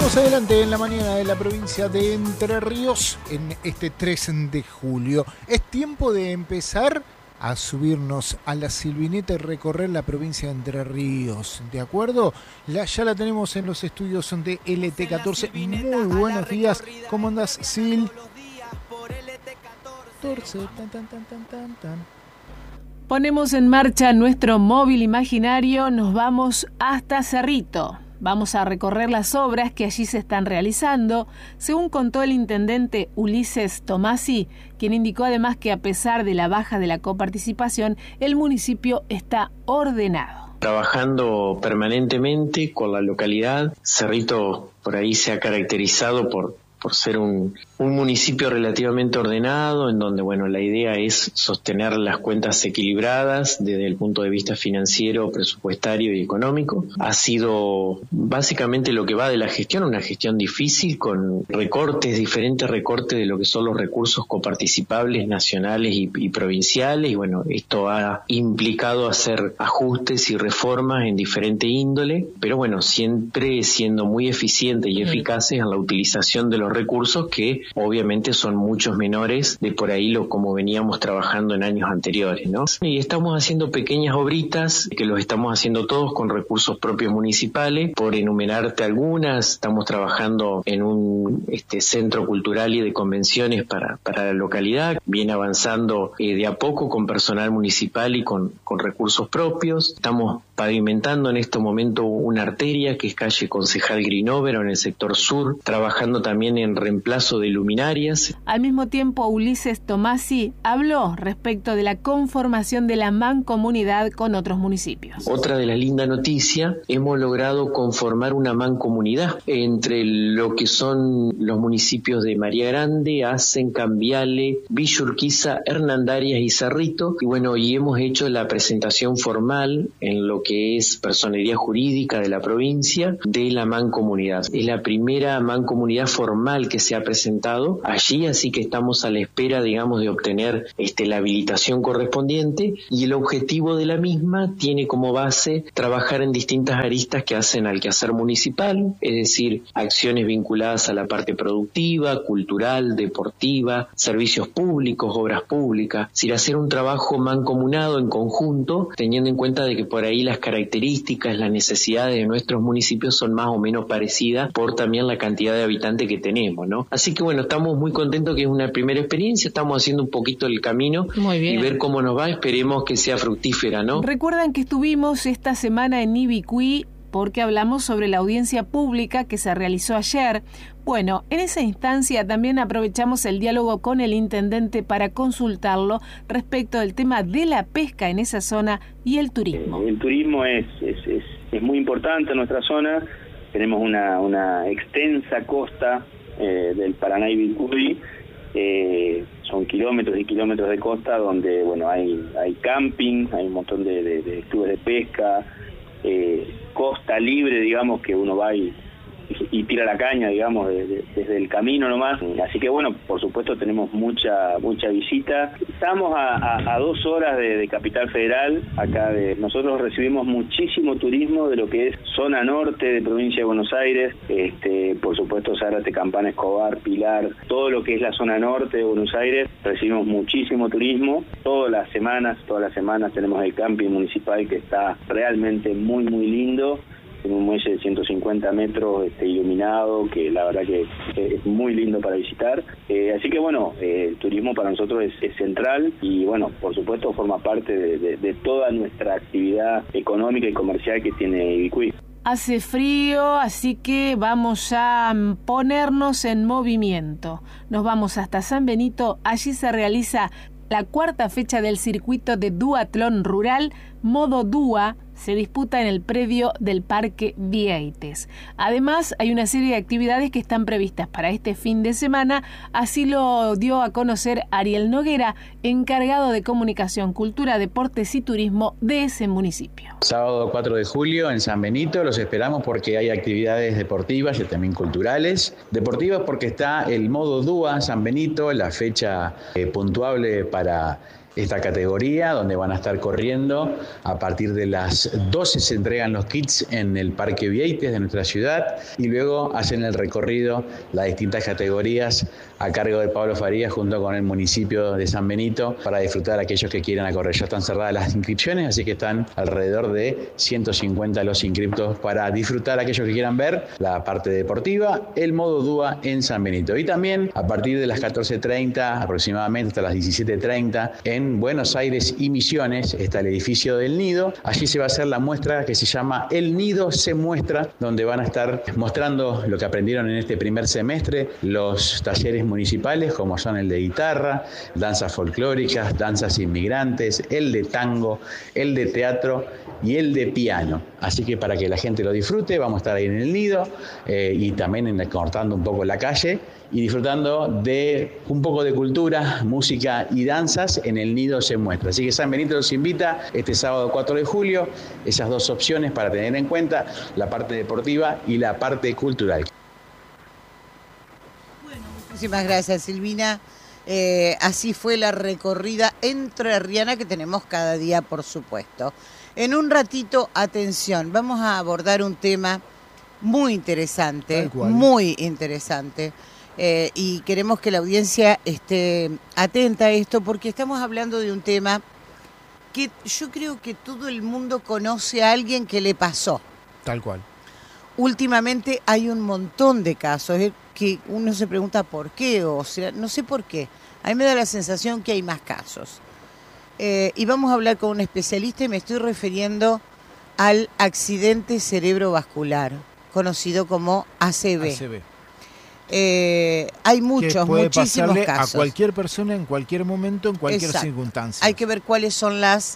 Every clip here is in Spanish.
Seguimos adelante en la mañana de la provincia de Entre Ríos en este 3 de julio. Es tiempo de empezar a subirnos a la silvineta y recorrer la provincia de Entre Ríos, ¿de acuerdo? Ya la tenemos en los estudios de LT14. Muy buenos días, ¿cómo andás, Sil? 14, tan. Ponemos en marcha nuestro móvil imaginario, nos vamos hasta Cerrito. Vamos a recorrer las obras que allí se están realizando, según contó el intendente Ulises Tomasi, quien indicó además que a pesar de la baja de la coparticipación, el municipio está ordenado. Trabajando permanentemente con la localidad, Cerrito por ahí se ha caracterizado por ser un municipio relativamente ordenado, en donde, bueno, la idea es sostener las cuentas equilibradas desde el punto de vista financiero, presupuestario y económico. Ha sido básicamente lo que va de la gestión, una gestión difícil con diferentes recortes de lo que son los recursos coparticipables nacionales y provinciales, y bueno, esto ha implicado hacer ajustes y reformas en diferente índole, pero bueno, siempre siendo muy eficientes y eficaces en la utilización de los recursos, que obviamente son muchos menores de por ahí como veníamos trabajando en años anteriores, ¿no? Y estamos haciendo pequeñas obritas que los estamos haciendo todos con recursos propios municipales. Por enumerarte algunas, estamos trabajando en un centro cultural y de convenciones para la localidad, viene avanzando de a poco con personal municipal y con recursos propios. Estamos pavimentando en este momento una arteria que es calle Concejal Grinóvero en el sector sur, trabajando también en reemplazo de luminarias. Al mismo tiempo, Ulises Tomasi habló respecto de la conformación de la mancomunidad con otros municipios. Otra de las lindas noticias, hemos logrado conformar una mancomunidad entre lo que son los municipios de María Grande, Asen, Cambiale, Villa Urquiza, Hernandarias y Cerrito, y bueno, y hemos hecho la presentación formal en lo que es personería jurídica de la provincia de la mancomunidad. Es la primera mancomunidad formal que se ha presentado allí, así que estamos a la espera, digamos, de obtener la habilitación correspondiente, y el objetivo de la misma tiene como base trabajar en distintas aristas que hacen al quehacer municipal, es decir, acciones vinculadas a la parte productiva, cultural, deportiva, servicios públicos, obras públicas, es decir, hacer un trabajo mancomunado en conjunto, teniendo en cuenta de que por ahí las características, las necesidades de nuestros municipios son más o menos parecidas por también la cantidad de habitantes que tenemos, ¿no? Así que bueno, estamos muy contentos que es una primera experiencia, estamos haciendo un poquito el camino y ver cómo nos va, esperemos que sea fructífera, ¿no? Recuerdan que estuvimos esta semana en Ibicuí porque hablamos sobre la audiencia pública que se realizó ayer. Bueno, en esa instancia también aprovechamos el diálogo con el intendente para consultarlo respecto del tema de la pesca en esa zona y el turismo. El turismo es muy importante en nuestra zona. Tenemos una extensa costa del Paraná y Ibicuí. Son kilómetros y kilómetros de costa donde, bueno, hay camping, hay un montón de clubes de pesca, costa libre, digamos, que uno va y tira la caña, digamos, desde el camino nomás. Así que bueno, por supuesto tenemos mucha visita. Estamos a 2 horas de Capital Federal. Nosotros recibimos muchísimo turismo de lo que es zona norte de provincia de Buenos Aires, por supuesto Zárate, Campana, Escobar, Pilar, todo lo que es la zona norte de Buenos Aires, recibimos muchísimo turismo. Todas las semanas tenemos el camping municipal que está realmente muy muy lindo. Tiene un muelle de 150 metros iluminado, que la verdad que es muy lindo para visitar. Así que bueno, el turismo para nosotros es central y bueno, por supuesto forma parte de toda nuestra actividad económica y comercial que tiene Ibicuí. Hace frío, así que vamos a ponernos en movimiento. Nos vamos hasta San Benito, allí se realiza la 4ª fecha del circuito de duatlón rural, modo DUA, se disputa en el predio del Parque Vieites. Además, hay una serie de actividades que están previstas para este fin de semana, así lo dio a conocer Ariel Noguera, encargado de Comunicación, Cultura, Deportes y Turismo de ese municipio. Sábado 4 de julio en San Benito los esperamos porque hay actividades deportivas y también culturales. Deportivas porque está el modo DUA San Benito, la fecha puntuable para esta categoría, donde van a estar corriendo. A partir de las 12 se entregan los kits en el Parque Vieites de nuestra ciudad y luego hacen el recorrido, las distintas categorías a cargo de Pablo Farías junto con el municipio de San Benito para disfrutar a aquellos que quieran correr. Ya están cerradas las inscripciones, así que están alrededor de 150 los inscriptos para disfrutar a aquellos que quieran ver la parte deportiva, el modo DUA en San Benito. Y también a partir de las 14:30 aproximadamente hasta las 17:30 en Buenos Aires y Misiones está el edificio del Nido. Allí se va a hacer la muestra que se llama El Nido se muestra, donde van a estar mostrando lo que aprendieron en este primer semestre, los talleres municipales como son el de guitarra, danzas folclóricas, danzas inmigrantes, el de tango, el de teatro y el de piano. Así que para que la gente lo disfrute, vamos a estar ahí en el Nido y también cortando un poco la calle y disfrutando de un poco de cultura, música y danzas en el Nido se muestra. Así que San Benito los invita este sábado 4 de julio, esas dos opciones para tener en cuenta, la parte deportiva y la parte cultural. Bueno, muchísimas gracias, Silvina. Así fue la recorrida entrerriana que tenemos cada día, por supuesto. En un ratito, atención, vamos a abordar un tema muy interesante, muy interesante. Y queremos que la audiencia esté atenta a esto porque estamos hablando de un tema que yo creo que todo el mundo conoce a alguien que le pasó. Tal cual. Últimamente hay un montón de casos que uno se pregunta por qué, o sea, no sé por qué. A mí me da la sensación que hay más casos. Y vamos a hablar con un especialista y me estoy refiriendo al accidente cerebrovascular, conocido como ACV. Hay muchísimos casos. A cualquier persona, en cualquier momento, en cualquier circunstancia. Hay que ver cuáles son las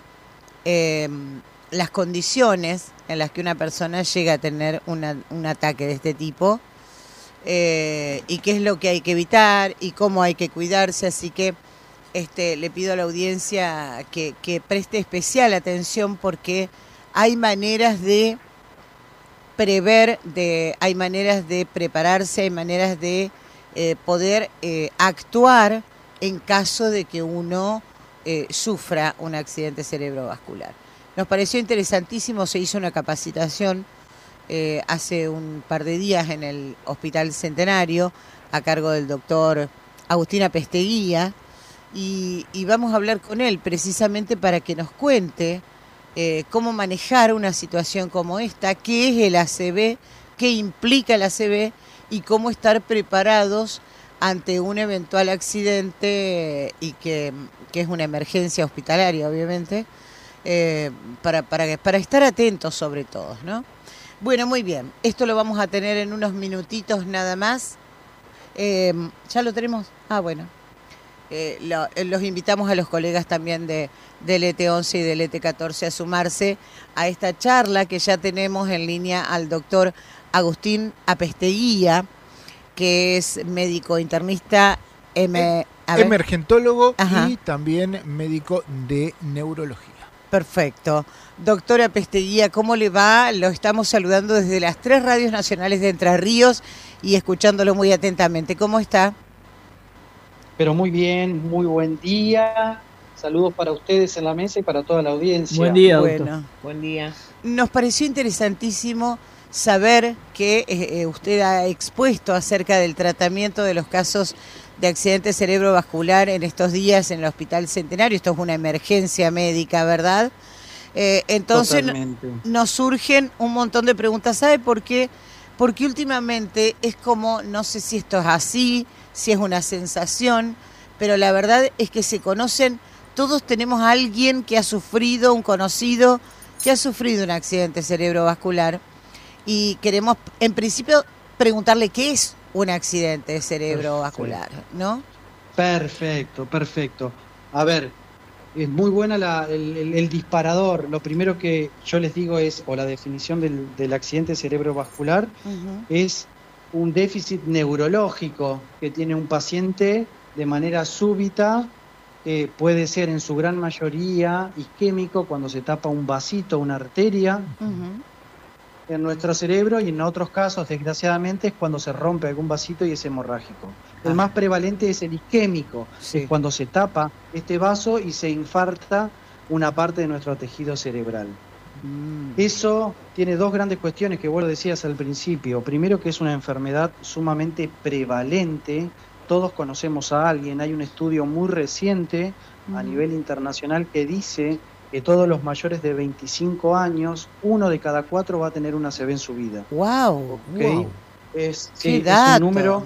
condiciones en las que una persona llega a tener un ataque de este tipo y qué es lo que hay que evitar y cómo hay que cuidarse. Así que le pido a la audiencia que preste especial atención porque hay maneras de prever, hay maneras de prepararse, hay maneras de poder actuar en caso de que uno sufra un accidente cerebrovascular. Nos pareció interesantísimo, se hizo una capacitación hace un par de días en el Hospital Centenario a cargo del doctor Agustín Apesteguía y vamos a hablar con él precisamente para que nos cuente cómo manejar una situación como esta, qué es el ACV, qué implica el ACV y cómo estar preparados ante un eventual accidente y que es una emergencia hospitalaria, obviamente, para estar atentos sobre todo, ¿no? Bueno, muy bien, esto lo vamos a tener en unos minutitos nada más. ¿Ya lo tenemos? Ah, bueno. Los invitamos a los colegas también del ET11 y del ET14 a sumarse a esta charla que ya tenemos en línea al doctor Agustín Apesteguía, que es médico internista, emergentólogo y también médico de neurología. Perfecto. Doctor Apesteguía, ¿cómo le va? Lo estamos saludando desde las 3 radios nacionales de Entre Ríos y escuchándolo muy atentamente. ¿Cómo está? Pero muy bien, muy buen día. Saludos para ustedes en la mesa y para toda la audiencia. Buen día, doctor. Bueno, buen día. Nos pareció interesantísimo saber que usted ha expuesto acerca del tratamiento de los casos de accidente cerebrovascular en estos días en el Hospital Centenario. Esto es una emergencia médica, ¿verdad? Entonces Totalmente. Nos surgen un montón de preguntas. ¿Sabe por qué? Porque últimamente es como, no sé si esto es así, si es una sensación, pero la verdad es que se conocen, todos tenemos a alguien que ha sufrido, un conocido, que ha sufrido un accidente cerebrovascular y queremos, en principio, preguntarle qué es un accidente cerebrovascular, ¿no? Perfecto, perfecto. A ver, es muy buena el disparador. Lo primero que yo les digo es, o la definición del accidente cerebrovascular, es un déficit neurológico que tiene un paciente de manera súbita, puede ser en su gran mayoría isquémico cuando se tapa un vasito, una arteria, en nuestro cerebro, y en otros casos, desgraciadamente, es cuando se rompe algún vasito y es hemorrágico. El más prevalente es el isquémico, es cuando se tapa este vaso y se infarta una parte de nuestro tejido cerebral. Eso tiene dos grandes cuestiones que vos lo decías al principio. Primero, que es una enfermedad sumamente prevalente. Todos conocemos a alguien. Hay un estudio muy reciente a nivel internacional que dice que todos los mayores de 25 años, 1 de cada 4 va a tener una ACV en su vida. ¡Wow! ¿Okay? Wow. Es un número.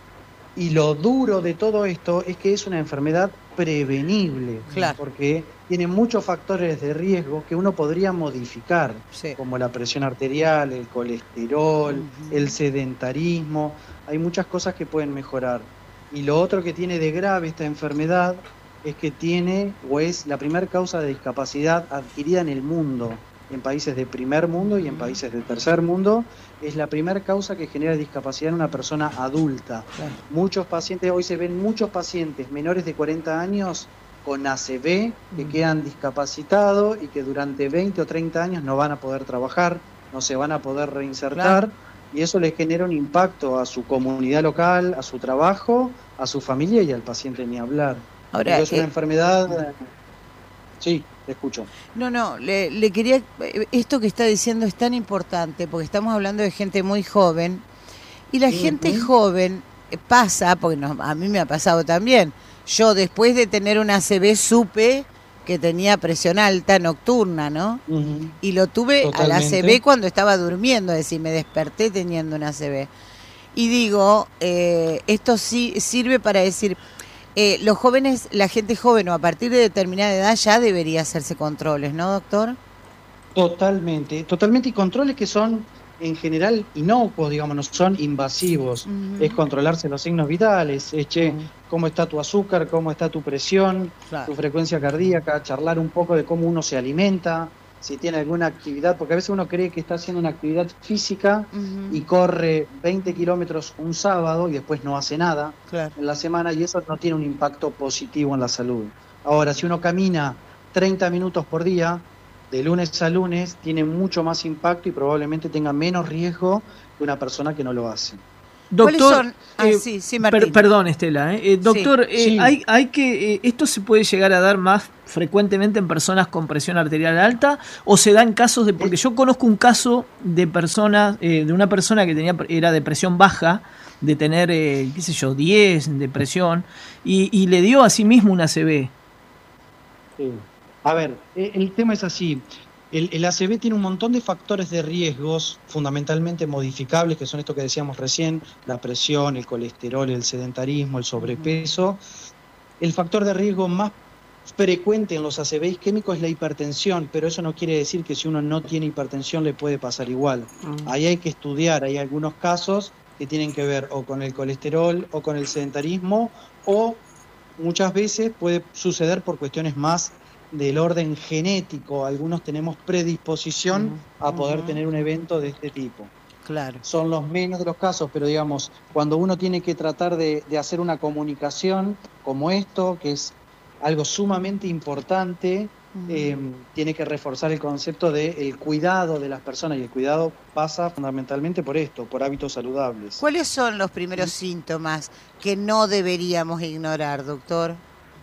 Y lo duro de todo esto es que es una enfermedad prevenible, claro, porque tiene muchos factores de riesgo que uno podría modificar, como la presión arterial, el colesterol, el sedentarismo. Hay muchas cosas que pueden mejorar. Y lo otro que tiene de grave esta enfermedad es que tiene, o es la primera causa de discapacidad adquirida en el mundo, en países de primer mundo y en países de tercer mundo. Es la primera causa que genera discapacidad en una persona adulta. Claro. Muchos pacientes, hoy se ven muchos pacientes menores de 40 años con ACV que quedan discapacitados y que durante 20 o 30 años no van a poder trabajar, no se van a poder reinsertar. Claro. Y eso les genera un impacto a su comunidad local, a su trabajo, a su familia y al paciente ni hablar. Ahora, es una enfermedad... Sí, te escucho. No, le quería... Esto que está diciendo es tan importante, porque estamos hablando de gente muy joven, y la gente joven pasa, porque a mí me ha pasado también, yo después de tener una ACV supe que tenía presión alta nocturna, ¿no? Y lo tuve al ACV cuando estaba durmiendo, es decir, me desperté teniendo una ACV. Y digo, esto sí sirve para decir... los jóvenes, la gente joven o a partir de determinada edad ya debería hacerse controles, ¿no, doctor? Totalmente, y controles que son en general inocuos, digamos, no son invasivos. Es controlarse los signos vitales, cómo está tu azúcar, cómo está tu presión, tu frecuencia cardíaca, charlar un poco de cómo uno se alimenta, si tiene alguna actividad, porque a veces uno cree que está haciendo una actividad física y corre 20 kilómetros un sábado y después no hace nada en la semana, y eso no tiene un impacto positivo en la salud. Ahora, si uno camina 30 minutos por día, de lunes a lunes, tiene mucho más impacto y probablemente tenga menos riesgo que una persona que no lo hace. Doctor, Martín. Perdón, Estela. Doctor, hay que esto se puede llegar a dar más frecuentemente en personas con presión arterial alta, o se da en casos de, porque yo conozco un caso de personas, de una persona que era de presión baja, de tener, 10 de presión, y le dio a sí mismo una ACV. Sí. A ver, el tema es así. El ACV tiene un montón de factores de riesgos fundamentalmente modificables, que son esto que decíamos recién, la presión, el colesterol, el sedentarismo, el sobrepeso. El factor de riesgo más frecuente en los ACV isquémicos es la hipertensión, pero eso no quiere decir que si uno no tiene hipertensión le puede pasar igual. Ahí hay que estudiar, hay algunos casos que tienen que ver o con el colesterol o con el sedentarismo, o muchas veces puede suceder por cuestiones más del orden genético. Algunos tenemos predisposición a poder tener un evento de este tipo. Claro. Son los menos de los casos, pero digamos, cuando uno tiene que tratar de hacer una comunicación como esto, que es algo sumamente importante, tiene que reforzar el concepto del cuidado de las personas, y el cuidado pasa fundamentalmente por esto, por hábitos saludables. ¿Cuáles son los primeros síntomas que no deberíamos ignorar, doctor?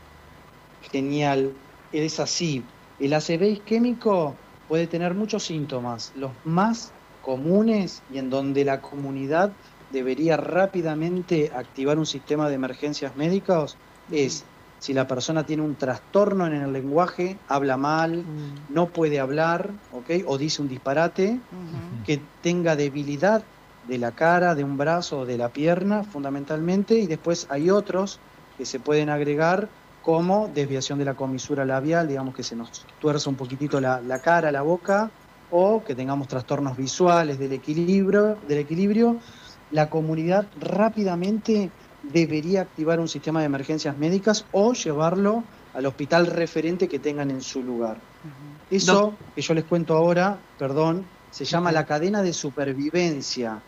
Genial. Es así, el ACV isquémico puede tener muchos síntomas. Los más comunes, y en donde la comunidad debería rápidamente activar un sistema de emergencias médicas, es si la persona tiene un trastorno en el lenguaje, habla mal, no puede hablar, o dice un disparate, que tenga debilidad de la cara, de un brazo o de la pierna, fundamentalmente, y después hay otros que se pueden agregar, como desviación de la comisura labial, digamos que se nos tuerza un poquitito la cara, la boca, o que tengamos trastornos visuales del equilibrio. La comunidad rápidamente debería activar un sistema de emergencias médicas o llevarlo al hospital referente que tengan en su lugar. Eso que yo les cuento ahora, se llama la cadena de supervivencia.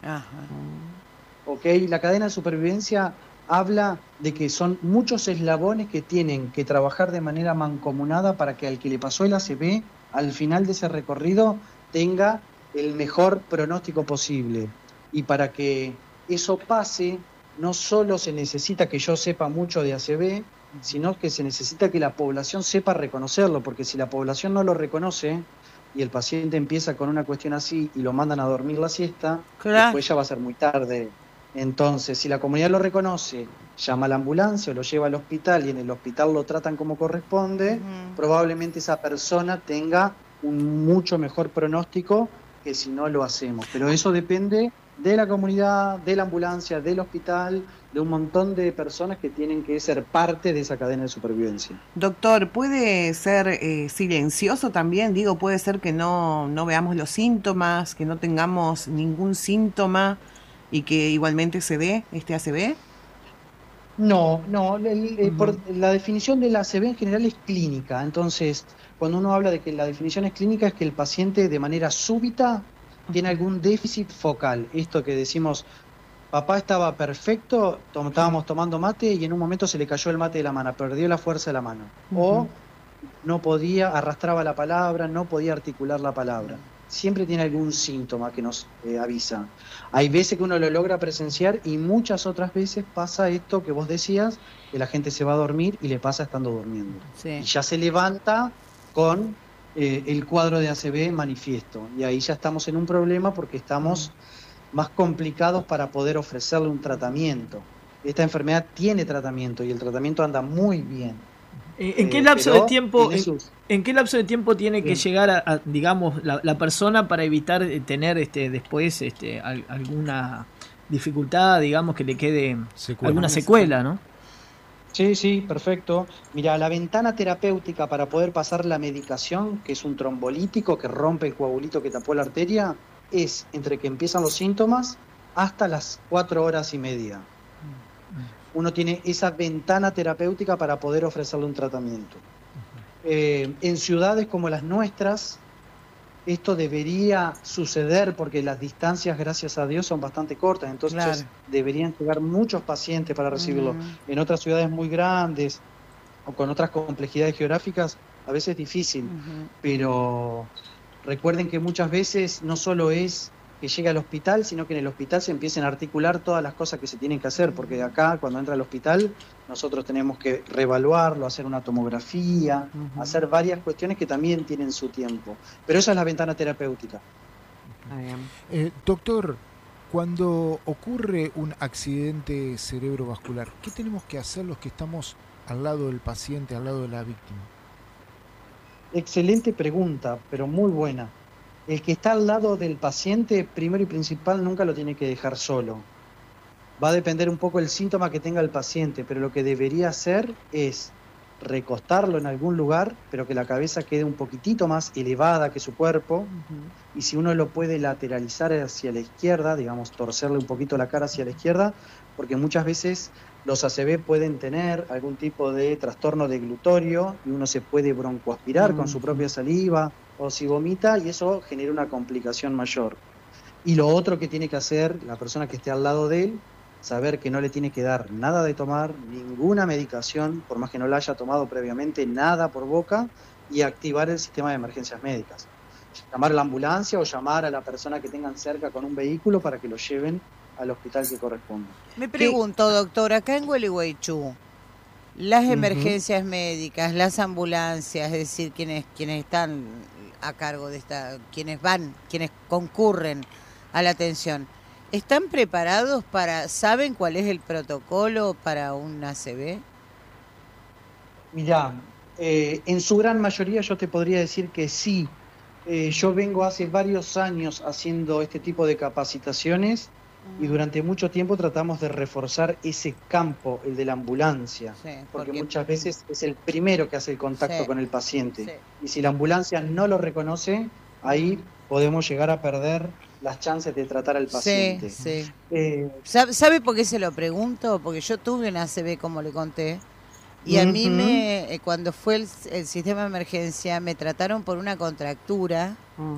La cadena de supervivencia habla de que son muchos eslabones que tienen que trabajar de manera mancomunada para que al que le pasó el ACV, al final de ese recorrido, tenga el mejor pronóstico posible. Y para que eso pase, no solo se necesita que yo sepa mucho de ACV, sino que se necesita que la población sepa reconocerlo, porque si la población no lo reconoce y el paciente empieza con una cuestión así y lo mandan a dormir la siesta, después ya va a ser muy tarde. Entonces, si la comunidad lo reconoce, llama a la ambulancia o lo lleva al hospital y en el hospital lo tratan como corresponde, probablemente esa persona tenga un mucho mejor pronóstico que si no lo hacemos. Pero eso depende de la comunidad, de la ambulancia, del hospital, de un montón de personas que tienen que ser parte de esa cadena de supervivencia. Doctor, ¿puede ser silencioso también? Digo, puede ser que no veamos los síntomas, que no tengamos ningún síntoma y que igualmente se dé este ACV. No, por la definición del ACV en general es clínica. Entonces, cuando uno habla de que la definición es clínica, es que el paciente de manera súbita tiene algún déficit focal. Esto que decimos, papá estaba perfecto, estábamos tomando mate y en un momento se le cayó el mate de la mano, perdió la fuerza de la mano. O no podía, arrastraba la palabra, no podía articular la palabra. Siempre tiene algún síntoma que nos avisa. Hay veces que uno lo logra presenciar y muchas otras veces pasa esto que vos decías, que la gente se va a dormir y le pasa estando durmiendo. Sí. Y ya se levanta con el cuadro de ACV manifiesto. Y ahí ya estamos en un problema porque estamos más complicados para poder ofrecerle un tratamiento. Esta enfermedad tiene tratamiento y el tratamiento anda muy bien. ¿En qué lapso de tiempo en qué lapso de tiempo tiene que llegar a digamos la persona para evitar tener después alguna dificultad, digamos, que le quede alguna secuela, ¿no? Sí, perfecto. Mira, la ventana terapéutica para poder pasar la medicación, que es un trombolítico que rompe el coagulito que tapó la arteria, es entre que empiezan los síntomas hasta las 4 horas y media. Uno tiene esa ventana terapéutica para poder ofrecerle un tratamiento. En ciudades como las nuestras, esto debería suceder porque las distancias, gracias a Dios, son bastante cortas, entonces deberían llegar muchos pacientes para recibirlo. En otras ciudades muy grandes o con otras complejidades geográficas, a veces es difícil, pero recuerden que muchas veces no solo es que llegue al hospital, sino que en el hospital se empiecen a articular todas las cosas que se tienen que hacer, porque acá, cuando entra al hospital, nosotros tenemos que reevaluarlo, hacer una tomografía, hacer varias cuestiones que también tienen su tiempo. Pero esa es la ventana terapéutica. Doctor, cuando ocurre un accidente cerebrovascular, ¿qué tenemos que hacer los que estamos al lado del paciente, al lado de la víctima? Excelente pregunta, pero muy buena. El que está al lado del paciente, primero y principal, nunca lo tiene que dejar solo. Va a depender un poco el síntoma que tenga el paciente, pero lo que debería hacer es recostarlo en algún lugar, pero que la cabeza quede un poquitito más elevada que su cuerpo, y si uno lo puede lateralizar hacia la izquierda, digamos, torcerle un poquito la cara hacia la izquierda, porque muchas veces los ACV pueden tener algún tipo de trastorno deglutorio y uno se puede broncoaspirar con su propia saliva o si vomita y eso genera una complicación mayor. Y lo otro que tiene que hacer la persona que esté al lado de él, saber que no le tiene que dar nada de tomar, ninguna medicación, por más que no la haya tomado previamente, nada por boca, y activar el sistema de emergencias médicas. Llamar a la ambulancia o llamar a la persona que tengan cerca con un vehículo para que lo lleven al hospital que corresponda. Me pregunto, doctor, acá en Gualeguaychú, las emergencias médicas, las ambulancias, es decir, quienes están a cargo de quienes concurren a la atención, ¿están preparados saben cuál es el protocolo para un ACV? Mirá, en su gran mayoría yo te podría decir que sí. Yo vengo hace varios años haciendo este tipo de capacitaciones y durante mucho tiempo tratamos de reforzar ese campo, el de la ambulancia, porque muchas veces es el primero que hace el contacto con el paciente. Y si la ambulancia no lo reconoce, ahí podemos llegar a perder las chances de tratar al paciente. ¿Sabe por qué se lo pregunto? Porque yo tuve un ACV, como le conté, y a mí cuando fue el sistema de emergencia me trataron por una contractura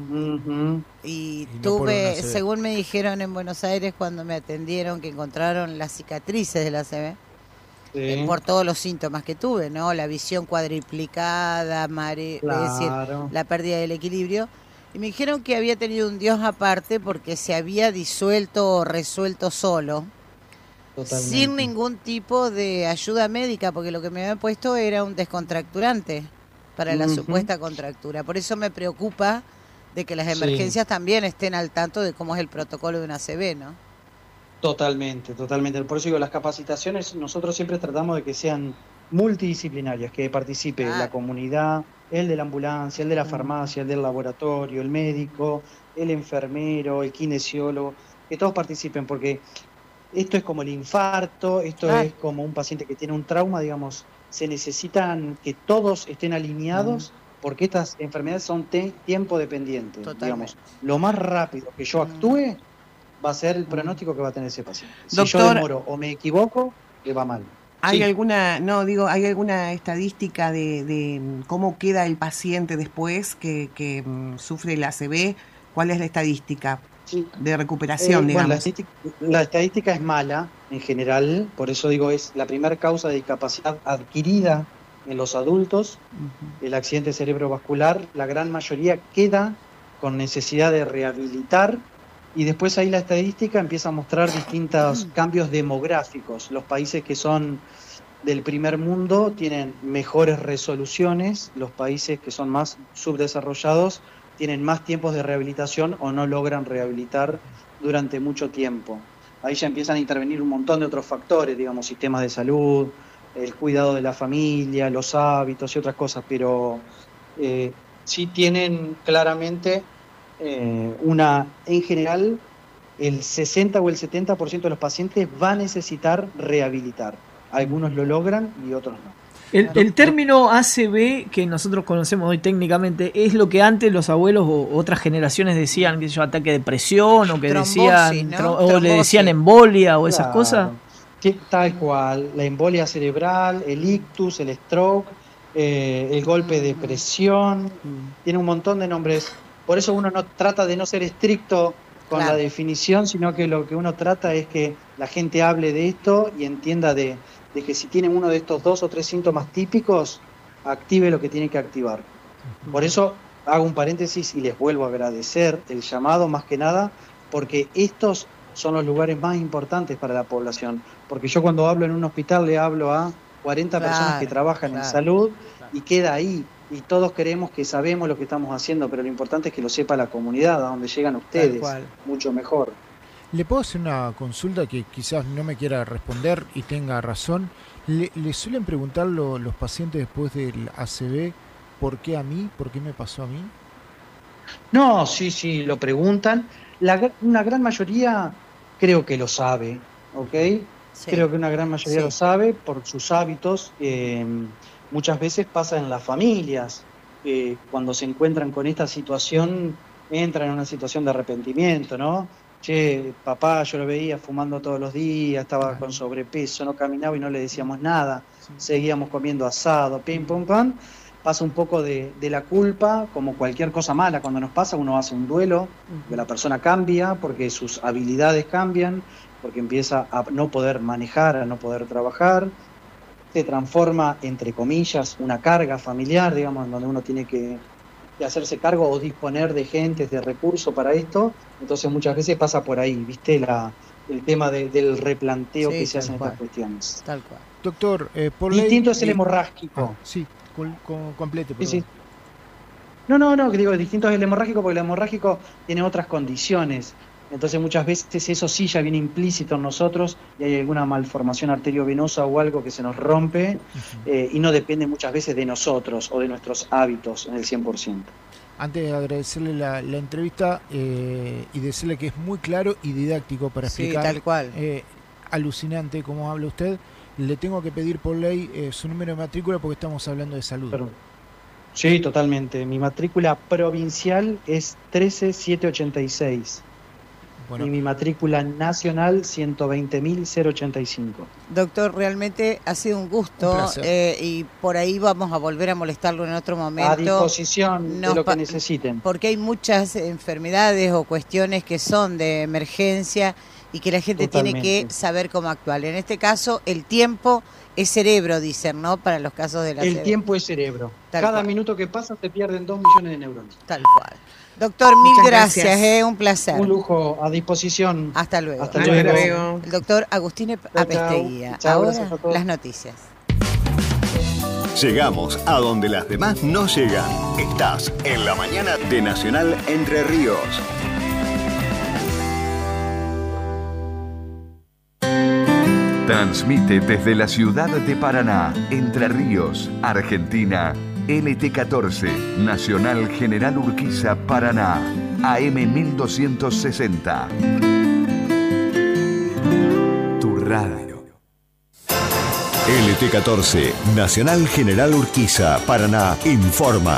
y tuve, no según me dijeron en Buenos Aires cuando me atendieron, que encontraron las cicatrices del ACV por todos los síntomas que tuve, ¿no? La visión cuadriplicada, es decir, la pérdida del equilibrio. Y me dijeron que había tenido un Dios aparte porque se había disuelto o resuelto solo. Totalmente. Sin ningún tipo de ayuda médica, porque lo que me habían puesto era un descontracturante para la supuesta contractura. Por eso me preocupa de que las emergencias también estén al tanto de cómo es el protocolo de una ACV, ¿no? Totalmente. Por eso digo, las capacitaciones nosotros siempre tratamos de que sean multidisciplinarias, que participe la comunidad, el de la ambulancia, el de la farmacia, el del laboratorio, el médico, el enfermero, el kinesiólogo, que todos participen, porque esto es como el infarto, esto es como un paciente que tiene un trauma, digamos, se necesitan que todos estén alineados, porque estas enfermedades son tiempo dependientes. Digamos, lo más rápido que yo actúe va a ser el pronóstico que va a tener ese paciente. Si Doctor, yo demoro o me equivoco, le va mal. ¿Hay ¿hay alguna estadística de cómo queda el paciente después que sufre la ACV? ¿Cuál es la estadística de recuperación, digamos? Bueno, la estadística es mala en general, por eso digo, es la primera causa de discapacidad adquirida en los adultos, el accidente cerebrovascular. La gran mayoría queda con necesidad de rehabilitar, y después ahí la estadística empieza a mostrar distintos cambios demográficos. Los países que son del primer mundo tienen mejores resoluciones, los países que son más subdesarrollados tienen más tiempos de rehabilitación o no logran rehabilitar durante mucho tiempo. Ahí ya empiezan a intervenir un montón de otros factores, digamos, sistemas de salud, el cuidado de la familia, los hábitos y otras cosas, pero sí tienen claramente en general, el 60 o el 70% de los pacientes va a necesitar rehabilitar. Algunos lo logran y otros no. El término ACV que nosotros conocemos hoy técnicamente es lo que antes los abuelos o otras generaciones decían, qué sé yo, ataque de presión, o que decían, ¿no? O le decían embolia o esas cosas. Tal cual, la embolia cerebral, el ictus, el stroke, el golpe de presión, tiene un montón de nombres. Por eso uno no trata de no ser estricto con la definición, sino que lo que uno trata es que la gente hable de esto y entienda de que si tiene uno de estos 2 o 3 síntomas típicos, active lo que tiene que activar. Por eso hago un paréntesis y les vuelvo a agradecer el llamado, más que nada, porque estos son los lugares más importantes para la población. Porque yo cuando hablo en un hospital le hablo a 40 personas que trabajan en salud y queda ahí. Y todos creemos que sabemos lo que estamos haciendo, pero lo importante es que lo sepa la comunidad, a donde llegan ustedes, mucho mejor. ¿Le puedo hacer una consulta que quizás no me quiera responder y tenga razón? ¿Le suelen preguntar los pacientes después del ACV por qué a mí? ¿Por qué me pasó a mí? No, sí, lo preguntan. Una gran mayoría creo que lo sabe, ¿ok? Sí. Creo que una gran mayoría lo sabe por sus hábitos. Muchas veces pasa en las familias, cuando se encuentran con esta situación, entran en una situación de arrepentimiento, ¿no? Che, papá, yo lo veía fumando todos los días, estaba con sobrepeso, no caminaba y no le decíamos nada, seguíamos comiendo asado, pim, pum, pam. Pasa un poco de la culpa, como cualquier cosa mala, cuando nos pasa uno hace un duelo, que la persona cambia, porque sus habilidades cambian, porque empieza a no poder manejar, a no poder trabajar, se transforma, entre comillas, una carga familiar, digamos, en donde uno tiene que hacerse cargo o disponer de gentes, de recursos para esto. Entonces muchas veces pasa por ahí, ¿viste? El tema del replanteo que se hacen estas cuestiones. Tal cual. Doctor, por distinto es el hemorrágico. Sí, complete, perdón. Sí. No, que digo, distinto es el hemorrágico porque el hemorrágico tiene otras condiciones. Entonces muchas veces eso sí ya viene implícito en nosotros y hay alguna malformación arteriovenosa o algo que se nos rompe y no depende muchas veces de nosotros o de nuestros hábitos en el 100%. Antes de agradecerle la entrevista y decirle que es muy claro y didáctico para explicar. Sí, tal cual. Alucinante como habla usted. Le tengo que pedir por ley su número de matrícula porque estamos hablando de salud. Perdón. Sí, totalmente. Mi matrícula provincial es 13786. Bueno. Y mi matrícula nacional 120.085. Doctor, realmente ha sido un gusto y por ahí vamos a volver a molestarlo en otro momento. A disposición de lo que necesiten. Porque hay muchas enfermedades o cuestiones que son de emergencia y que la gente tiene que saber cómo actuar. En este caso, el tiempo es cerebro, dicen, ¿no? Para los casos de la El tiempo es cerebro. Cada minuto que pasa se pierden 2 millones de neuronas. Tal cual. Doctor, mil gracias. Un placer. Un lujo, a disposición. Hasta luego. Hasta luego. El doctor Agustín Apesteguía. Ahora las noticias. Llegamos a donde las demás no llegan. Estás en la mañana de Nacional Entre Ríos. Transmite desde la ciudad de Paraná, Entre Ríos, Argentina, LT14, Nacional General Urquiza, Paraná, AM 1260. Tu radio. LT14, Nacional General Urquiza, Paraná, informa.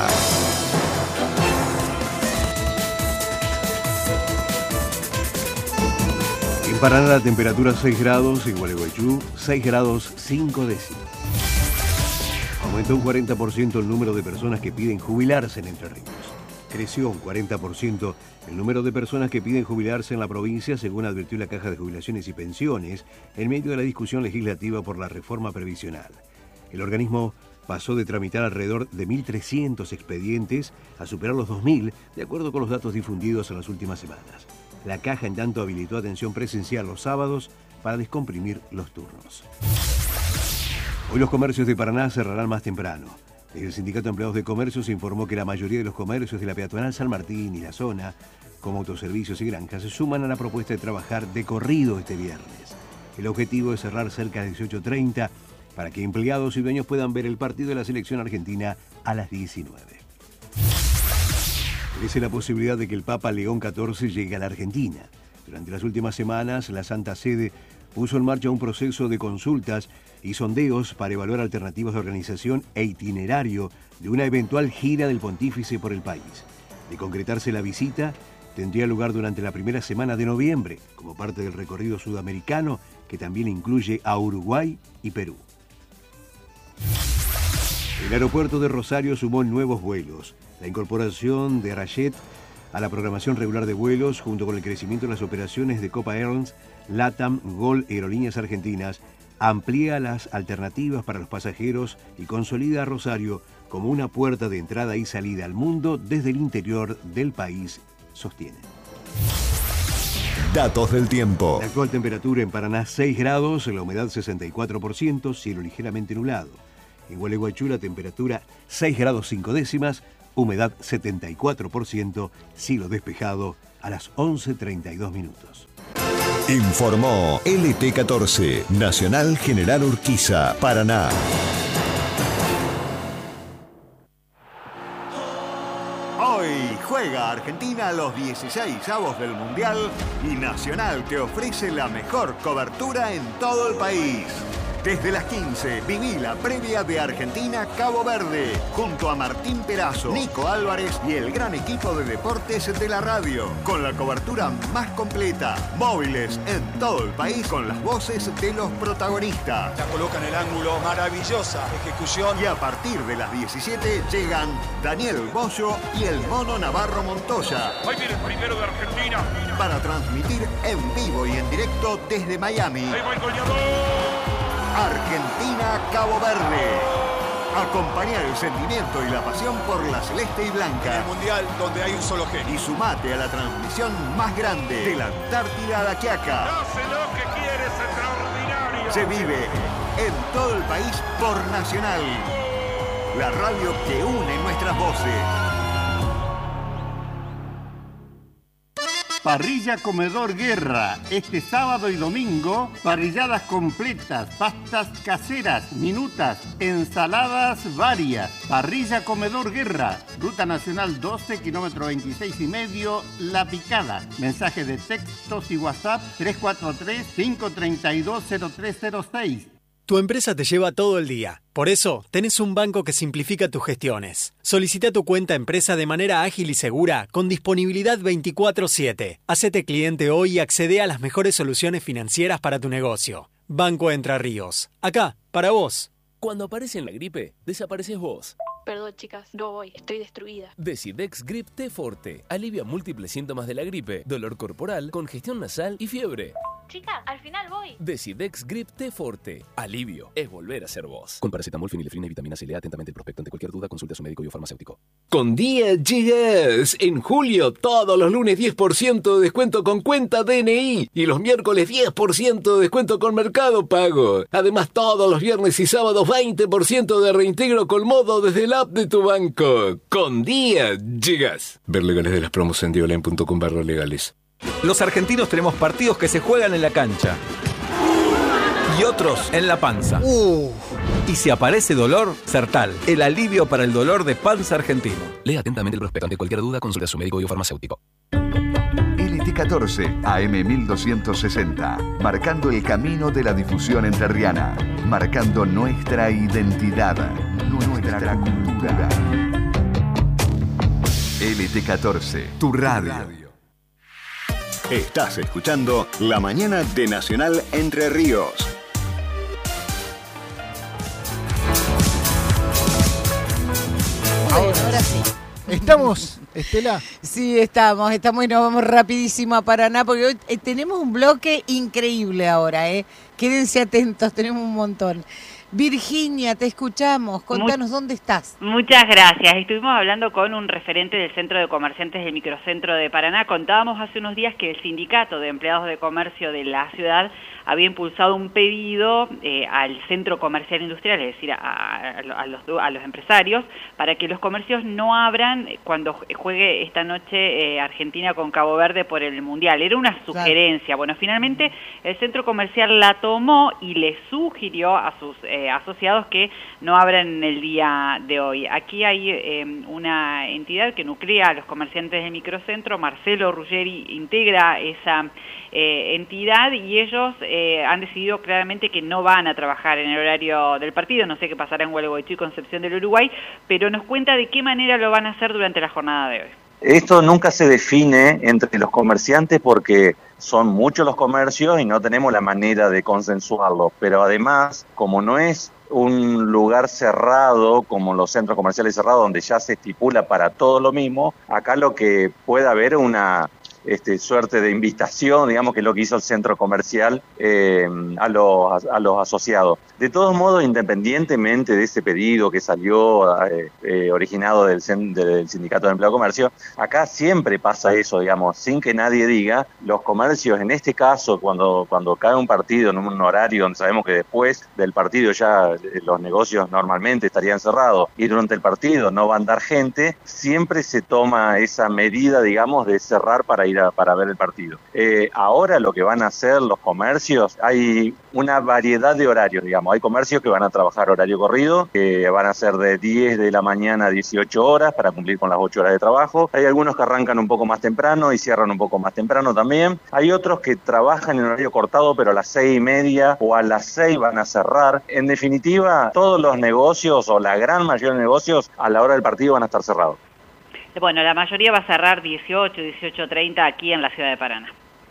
En Paraná la temperatura 6 grados, en Gualeguaychú 6 grados 5 décimas. Aumentó un 40% el número de personas que piden jubilarse en Entre Ríos. Creció un 40% el número de personas que piden jubilarse en la provincia, según advirtió la Caja de Jubilaciones y Pensiones, en medio de la discusión legislativa por la reforma previsional. El organismo pasó de tramitar alrededor de 1.300 expedientes a superar los 2.000, de acuerdo con los datos difundidos en las últimas semanas. La Caja, en tanto, habilitó atención presencial los sábados para descomprimir los turnos. Hoy los comercios de Paraná cerrarán más temprano. Desde el Sindicato de Empleados de Comercio se informó que la mayoría de los comercios de la peatonal San Martín y la zona, como autoservicios y granjas, se suman a la propuesta de trabajar de corrido este viernes. El objetivo es cerrar cerca de 18:30 para que empleados y dueños puedan ver el partido de la selección argentina a las 19. Crece la posibilidad de que el Papa León XIV llegue a la Argentina. Durante las últimas semanas, la Santa Sede puso en marcha un proceso de consultas y sondeos para evaluar alternativas de organización e itinerario de una eventual gira del pontífice por el país. De concretarse la visita, tendría lugar durante la primera semana de noviembre, como parte del recorrido sudamericano que también incluye a Uruguay y Perú. El aeropuerto de Rosario sumó nuevos vuelos. La incorporación de Rayet a la programación regular de vuelos, junto con el crecimiento de las operaciones de Copa Airlines, LATAM, Gol y Aerolíneas Argentinas, amplía las alternativas para los pasajeros y consolida a Rosario como una puerta de entrada y salida al mundo desde el interior del país, sostiene. Datos del tiempo. La actual temperatura en Paraná 6 grados, la humedad 64%, cielo ligeramente nublado. En Gualeguaychú la temperatura 6 grados 5 décimas, humedad 74%, cielo despejado a las 11:32 minutos. Informó LT14, Nacional General Urquiza, Paraná. Hoy juega Argentina los 16avos del Mundial y Nacional te ofrece la mejor cobertura en todo el país. Desde las 15, viví la previa de Argentina-Cabo Verde, junto a Martín Perazo, Nico Álvarez y el gran equipo de deportes de la radio, con la cobertura más completa, móviles en todo el país con las voces de los protagonistas. La coloca en el ángulo, maravillosa ejecución. Y a partir de las 17 llegan Daniel Bollo y el Mono Navarro Montoya. Ahí viene el primero de Argentina. Para transmitir en vivo y en directo desde Miami. Ahí va el goleador. Argentina-Cabo Verde. Acompañar el sentimiento y la pasión por la celeste y blanca. En el Mundial donde hay un solo genio. Y sumate a la transmisión más grande de la Antártida a la Quiaca. Hace lo que quiere, es extraordinario. Se vive en todo el país por Nacional. La radio que une nuestras voces. Parrilla Comedor Guerra. Este sábado y domingo, parrilladas completas, pastas caseras, minutas, ensaladas varias. Parrilla Comedor Guerra. Ruta Nacional 12, kilómetro 26,5, La Picada. Mensaje de textos y WhatsApp 343-532-0306. Tu empresa te lleva todo el día. Por eso, tenés un banco que simplifica tus gestiones. Solicita tu cuenta empresa de manera ágil y segura, con disponibilidad 24/7. Hacete cliente hoy y accede a las mejores soluciones financieras para tu negocio. Banco Entre Ríos. Acá, para vos. Cuando aparece en la gripe, desapareces vos. Perdón, chicas, no voy, estoy destruida. Decidex Grip T Forte. Alivia múltiples síntomas de la gripe, dolor corporal, congestión nasal y fiebre. Chicas, al final voy. Decidex Grip T Forte. Alivio es volver a ser vos. Con paracetamol, fenilefrina y vitamina C. Lea atentamente el prospecto. Ante cualquier duda, consulte a su médico y o farmacéutico. Con Día Llegas. En julio, todos los lunes 10% de descuento con cuenta DNI. Y los miércoles 10% de descuento con Mercado Pago. Además, todos los viernes y sábados 20% de reintegro con modo desde el app de tu banco. Con Día Llegas. Ver legales de las promos en dioline.com/legales. Los argentinos tenemos partidos que se juegan en la cancha y otros en la panza. Y si aparece dolor, Sertal, el alivio para el dolor de panza argentino. Lea atentamente el prospecto. Ante cualquier duda, consulte a su médico y o farmacéutico. LT14 AM 1260, marcando el camino de la difusión entrerriana, marcando nuestra identidad, nuestra cultura. LT14, tu radio. Estás escuchando La Mañana de Nacional Entre Ríos. Ahora sí. ¿Estamos, Estela? Sí, estamos y nos vamos rapidísimo a Paraná porque hoy tenemos un bloque increíble ahora, ¿eh? Quédense atentos, tenemos un montón. Virginia, te escuchamos, contanos dónde estás. Muchas gracias. Estuvimos hablando con un referente del Centro de Comerciantes del Microcentro de Paraná. Contábamos hace unos días que el Sindicato de Empleados de Comercio de la ciudad había impulsado un pedido al Centro Comercial Industrial, es decir, a los empresarios, para que los comercios no abran cuando juegue esta noche Argentina con Cabo Verde por el Mundial. Era una sugerencia. Claro. Bueno, finalmente el Centro Comercial la tomó y le sugirió a sus asociados que no abran en el día de hoy. Aquí hay una entidad que nuclea a los comerciantes del microcentro. Marcelo Ruggeri integra esa entidad y ellos han decidido claramente que no van a trabajar en el horario del partido. No sé qué pasará en Gualeguaychú y Concepción del Uruguay, pero nos cuenta de qué manera lo van a hacer durante la jornada de hoy. Esto nunca se define entre los comerciantes porque son muchos los comercios y no tenemos la manera de consensuarlo, pero además, como no es un lugar cerrado como los centros comerciales cerrados donde ya se estipula para todo lo mismo, acá lo que puede haber una suerte de invitación, digamos, que es lo que hizo el centro comercial a los asociados. De todos modos, independientemente de ese pedido que salió originado del Sindicato de Empleo de Comercio, acá siempre pasa eso, digamos, sin que nadie diga, los comercios, en este caso, cuando cae un partido en un horario donde sabemos que después del partido ya los negocios normalmente estarían cerrados y durante el partido no va a andar gente, siempre se toma esa medida, digamos, de cerrar para ver el partido. Ahora lo que van a hacer los comercios, hay una variedad de horarios, digamos. Hay comercios que van a trabajar horario corrido, que van a ser de 10 de la mañana a 18 horas para cumplir con las 8 horas de trabajo. Hay algunos que arrancan un poco más temprano y cierran un poco más temprano también. Hay otros que trabajan en horario cortado, pero a las 6:30 o a las 6 van a cerrar. En definitiva, todos los negocios o la gran mayoría de negocios a la hora del partido van a estar cerrados. Bueno, la mayoría va a cerrar 18:30 aquí en la ciudad de Paraná.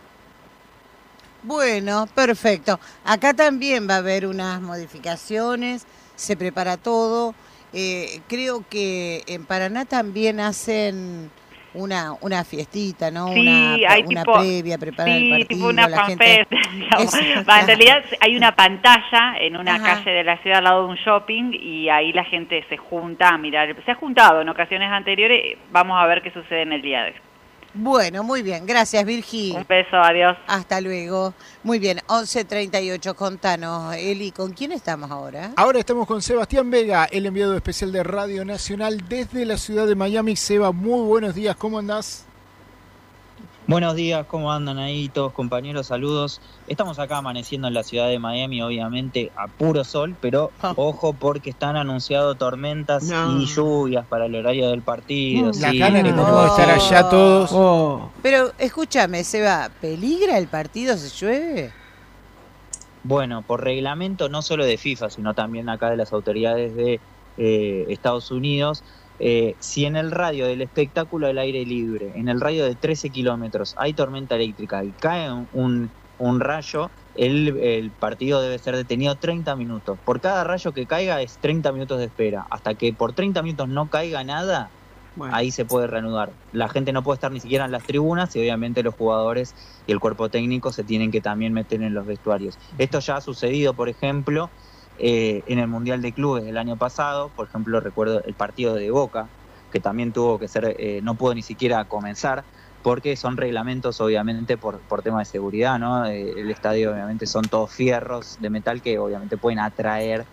Bueno, perfecto. Acá también va a haber unas modificaciones, se prepara todo. Creo que en Paraná también hacen una fiestita, ¿no? Sí, una previa, preparar el partido. Tipo una la gente... En realidad hay una pantalla en una calle de la ciudad al lado de un shopping y ahí la gente se junta a mirar. Se ha juntado en ocasiones anteriores, vamos a ver qué sucede en el día de hoy. Bueno, muy bien, gracias Virgi. Un beso, adiós. Hasta luego. Muy bien, 11:38, contanos, Eli, ¿con quién estamos ahora? Ahora estamos con Sebastián Vega, el enviado especial de Radio Nacional desde la ciudad de Miami. Seba, muy buenos días, ¿cómo andás? Buenos días, ¿cómo andan ahí todos compañeros? Saludos. Estamos acá amaneciendo en la ciudad de Miami, obviamente a puro sol, pero ojo porque están anunciados tormentas y lluvias para el horario del partido. La gana que tenemos de estar allá todos. Pero escúchame, Seba, ¿peligra el partido si llueve? Bueno, por reglamento no solo de FIFA, sino también acá de las autoridades de Estados Unidos, si en el radio del espectáculo al aire libre, en el radio de 13 kilómetros, hay tormenta eléctrica y cae un rayo, el partido debe ser detenido 30 minutos. Por cada rayo que caiga es 30 minutos de espera. Hasta que por 30 minutos no caiga nada, ahí se puede reanudar. La gente no puede estar ni siquiera en las tribunas y obviamente los jugadores y el cuerpo técnico se tienen que también meter en los vestuarios. Esto ya ha sucedido, por ejemplo, en el Mundial de Clubes del año pasado. Por ejemplo, recuerdo el partido de Boca, que también tuvo que ser, no pudo ni siquiera comenzar, porque son reglamentos obviamente por tema de seguridad, ¿no? El estadio obviamente son todos fierros de metal que obviamente pueden atraer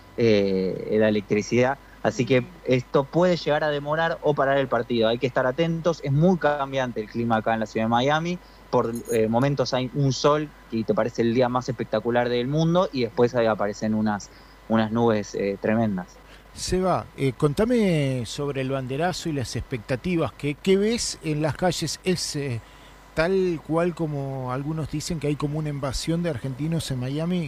la electricidad, así que esto puede llegar a demorar o parar el partido. Hay que estar atentos, es muy cambiante el clima acá en la ciudad de Miami. Por momentos hay un sol que te parece el día más espectacular del mundo y después ahí aparecen unas nubes tremendas. Seba, contame sobre el banderazo y las expectativas. ¿Qué ves en las calles? ¿Es tal cual como algunos dicen que hay como una invasión de argentinos en Miami?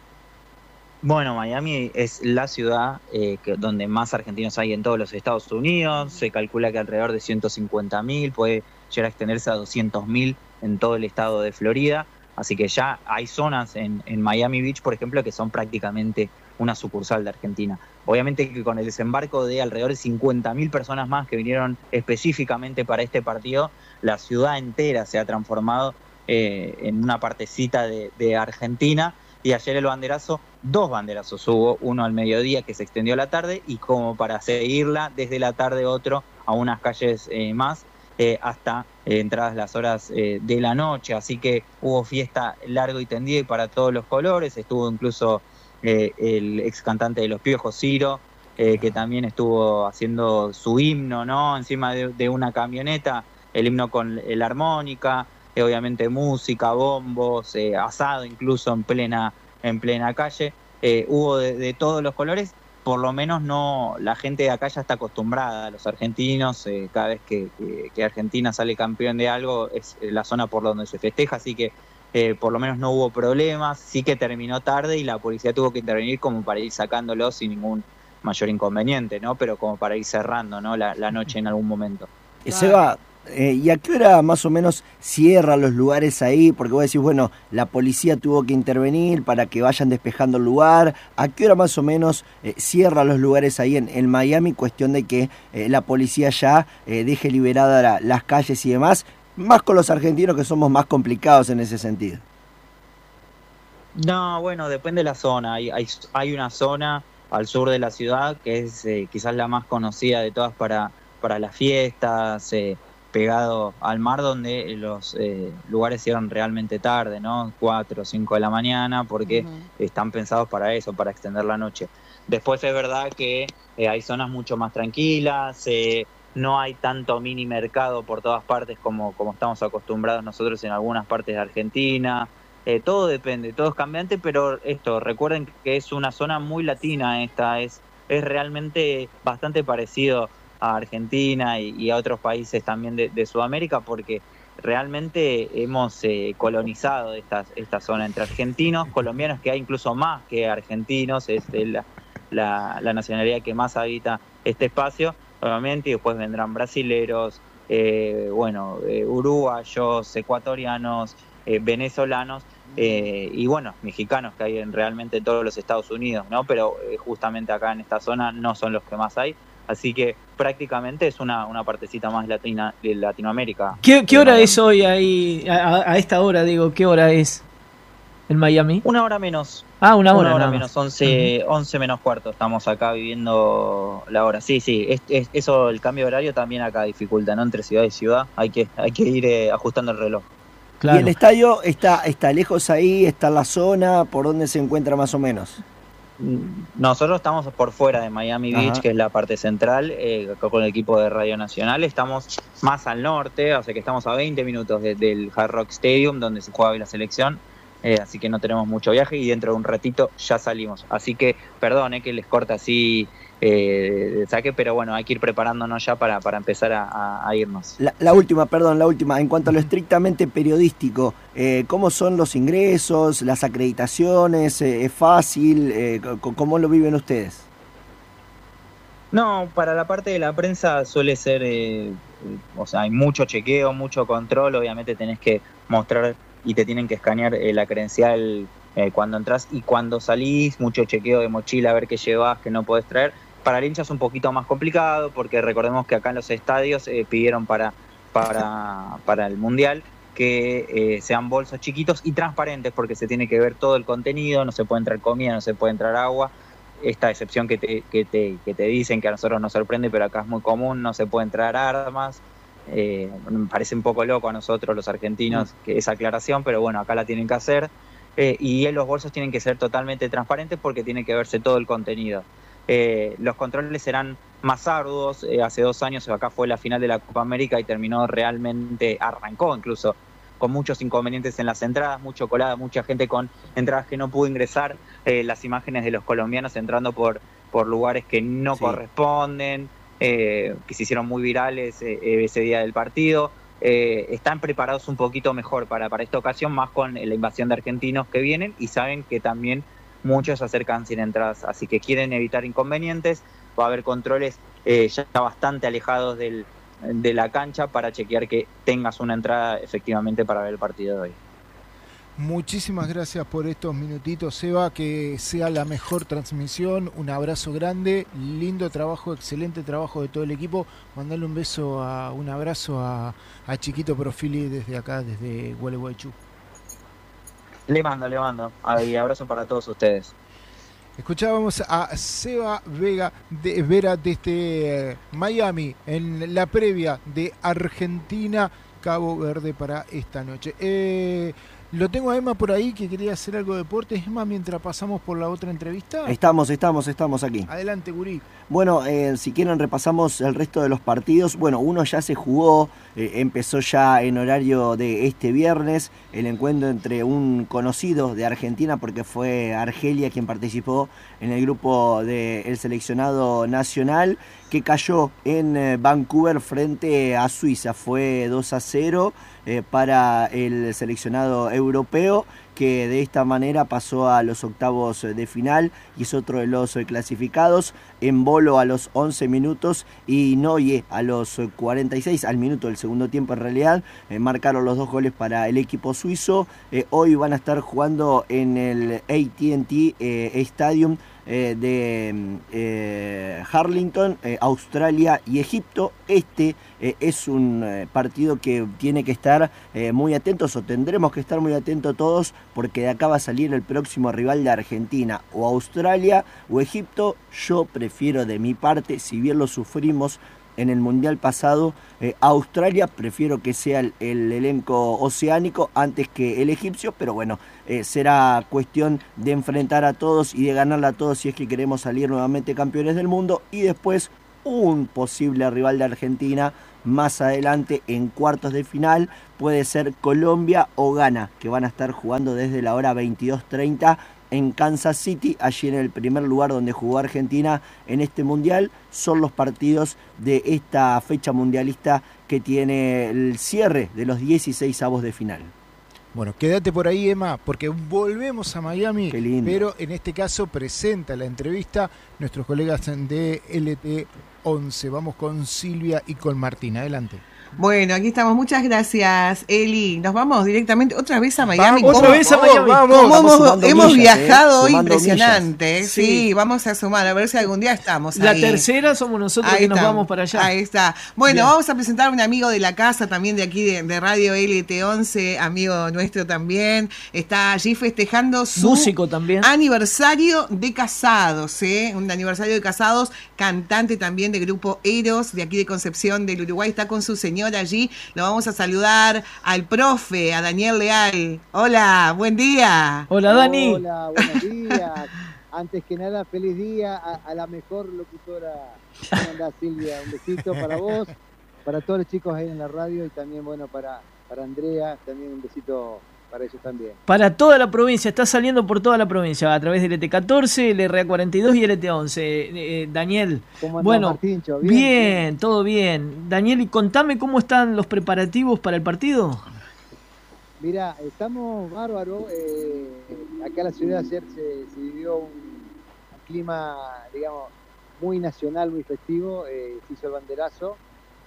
Bueno, Miami es la ciudad donde más argentinos hay en todos los Estados Unidos. Se calcula que alrededor de 150.000, puede llegar a extenderse a 200.000 en todo el estado de Florida. Así que ya hay zonas en Miami Beach, por ejemplo, que son prácticamente una sucursal de Argentina. Obviamente que con el desembarco de alrededor de 50.000 personas más que vinieron específicamente para este partido, la ciudad entera se ha transformado en una partecita de Argentina. Y ayer el banderazo, 2 banderazos hubo, uno al mediodía que se extendió a la tarde y como para seguirla desde la tarde otro a unas calles más hasta entradas las horas de la noche. Así que hubo fiesta largo y tendida y para todos los colores. Estuvo incluso el ex cantante de Los Piojos, Ciro, que también estuvo haciendo su himno, ¿no? Encima de una camioneta, el himno con la armónica. Obviamente música, bombos, asado incluso en plena calle. Hubo de todos los colores, por lo menos no, la gente de acá ya está acostumbrada, los argentinos, cada vez que Argentina sale campeón de algo es la zona por donde se festeja, así que por lo menos no hubo problemas. Sí que terminó tarde y la policía tuvo que intervenir como para ir sacándolo sin ningún mayor inconveniente, ¿no? Pero como para ir cerrando, ¿no? la noche en algún momento. Seba, ¿y a qué hora más o menos cierran los lugares ahí? Porque vos decís, bueno, la policía tuvo que intervenir para que vayan despejando el lugar. ¿A qué hora más o menos cierran los lugares ahí en Miami? Cuestión de que la policía ya deje liberadas las calles y demás, más con los argentinos que somos más complicados en ese sentido. No, bueno, depende de la zona. Hay una zona al sur de la ciudad que es quizás la más conocida de todas para las fiestas, pegado al mar, donde los lugares cierran realmente tarde, ¿no? 4 o 5 de la mañana, porque están pensados para eso, para extender la noche. Después es verdad que hay zonas mucho más tranquilas, no hay tanto mini mercado por todas partes como estamos acostumbrados nosotros en algunas partes de Argentina. Todo depende, todo es cambiante, pero recuerden que es una zona muy latina esta, es realmente bastante parecido a Argentina y a otros países también de Sudamérica, porque realmente hemos colonizado esta zona entre argentinos, colombianos, que hay incluso más que argentinos, es la nacionalidad que más habita este espacio, obviamente, y después vendrán brasileros, uruguayos, ecuatorianos, venezolanos, y bueno, mexicanos que hay realmente en todos los Estados Unidos, ¿no? Pero justamente acá en esta zona no son los que más hay. Así que prácticamente es una partecita más latina de Latinoamérica. ¿Qué hora es hoy ahí? A esta hora, digo, ¿qué hora es en Miami? 1 hora menos. Una hora nada menos, más. 11 menos cuarto. Estamos acá viviendo la hora. Sí, eso, el cambio de horario también acá dificulta, ¿no? Entre ciudad y ciudad hay que ir ajustando el reloj. Claro. ¿Y el estadio está lejos ahí? ¿Está en la zona? ¿Por dónde se encuentra más o menos? Nosotros estamos por fuera de Miami Beach, que es la parte central, con el equipo de Radio Nacional. Estamos más al norte, o sea que estamos a 20 minutos del Hard Rock Stadium, donde se juega hoy la selección, así que no tenemos mucho viaje y dentro de un ratito ya salimos. Así que, perdón que les corta así el saque, pero bueno, hay que ir preparándonos ya para empezar a irnos. La última, en cuanto a lo estrictamente periodístico, ¿cómo son los ingresos, las acreditaciones? ¿Es fácil? ¿Cómo lo viven ustedes? No, para la parte de la prensa suele ser, hay mucho chequeo, mucho control, obviamente tenés que mostrar y te tienen que escanear la credencial cuando entras y cuando salís, mucho chequeo de mochila, a ver qué llevas, qué no podés traer. Para el hincha es un poquito más complicado, porque recordemos que acá en los estadios pidieron para el Mundial que sean bolsos chiquitos y transparentes, porque se tiene que ver todo el contenido, no se puede entrar comida, no se puede entrar agua. Esta excepción que te dicen, que a nosotros nos sorprende, pero acá es muy común, no se puede entrar armas. Me parece un poco loco a nosotros los argentinos que esa aclaración, pero bueno, acá la tienen que hacer. Y los bolsos tienen que ser totalmente transparentes porque tiene que verse todo el contenido. Los controles serán más arduos. Hace 2 años acá fue la final de la Copa América y arrancó incluso con muchos inconvenientes en las entradas, mucho colada, mucha gente con entradas que no pudo ingresar, las imágenes de los colombianos entrando por lugares que no corresponden, que se hicieron muy virales ese día del partido. Están preparados un poquito mejor para esta ocasión, más con la invasión de argentinos que vienen, y saben que también muchos se acercan sin entradas, así que quieren evitar inconvenientes. Va a haber controles ya bastante alejados de la cancha para chequear que tengas una entrada efectivamente para ver el partido de hoy. Muchísimas gracias por estos minutitos, Eva, que sea la mejor transmisión. Un abrazo grande, lindo trabajo, excelente trabajo de todo el equipo. Mandale un abrazo a Chiquito Profili desde acá, desde Gualeguaychú. Le mando. Y abrazo para todos ustedes. Escuchábamos a Seba Vera desde Miami en la previa de Argentina-Cabo Verde para esta noche. Lo tengo a Emma por ahí, que quería hacer algo de deportes. Emma, mientras pasamos por la otra entrevista. Estamos aquí. Adelante, Gurí. Bueno, si quieren repasamos el resto de los partidos. Bueno, uno ya se jugó, empezó ya en horario de este viernes, el encuentro entre un conocido de Argentina, porque fue Argelia quien participó en el grupo del seleccionado nacional, que cayó en Vancouver frente a Suiza. Fue 2-0 para el seleccionado europeo, que de esta manera pasó a los octavos de final y es otro de los clasificados. Embolo a los 11 minutos y Noye a los 46, al minuto del segundo tiempo en realidad, marcaron los 2 goles para el equipo suizo. Hoy van a estar jugando en el AT&T Stadium de Harlington, Australia y Egipto. Es un partido que tiene que estar muy atentos, o tendremos que estar muy atentos todos, porque de acá va a salir el próximo rival de Argentina, o Australia o Egipto. Yo prefiero, de mi parte, si bien lo sufrimos en el Mundial pasado, Australia, prefiero que sea el elenco oceánico antes que el egipcio, pero bueno, será cuestión de enfrentar a todos y de ganarle a todos si es que queremos salir nuevamente campeones del mundo. Y después un posible rival de Argentina más adelante en cuartos de final puede ser Colombia o Ghana, que van a estar jugando desde la hora 22:30 en Kansas City, allí en el primer lugar donde jugó Argentina en este mundial. Son los partidos de esta fecha mundialista que tiene el cierre de los 16avos de final. Bueno, quédate por ahí, Emma, porque volvemos a Miami. Qué lindo. Pero en este caso presenta la entrevista nuestros colegas de LT11. Vamos con Silvia y con Martín. Adelante. Bueno, aquí estamos. Muchas gracias, Eli. Nos vamos directamente otra vez a Miami. Vamos. Hemos viajado hoy, impresionante. Sí, vamos a sumar, a ver si algún día estamos La ahí. tercera somos nosotros Ahí que nos está. vamos para allá. Ahí está. Bueno, Bien. vamos a presentar a un amigo de la casa también de aquí de Radio LT11, amigo nuestro también. Está allí festejando su músico también. Aniversario de casados, un aniversario de casados, cantante también de grupo Eros, de aquí de Concepción del Uruguay. Está con su señora allí. Lo vamos a saludar al profe, a Daniel Leal. Hola, buen día. Hola, Dani. Hola, buenos días. Antes que nada, feliz día a la mejor locutora. ¿Cómo andás, Silvia? Un besito para vos, para todos los chicos ahí en la radio y también, bueno, para Andrea, también un besito para ellos también. Para toda la provincia, está saliendo por toda la provincia, a través del LT14, el RA42 y el LT11. Daniel, ¿Cómo andás, bueno, Martíncho? bien, todo bien. Daniel, y contame cómo están los preparativos para el partido. Mira, estamos bárbaros. Acá en la ciudad ayer se vivió un clima, digamos, muy nacional, muy festivo. Se hizo el banderazo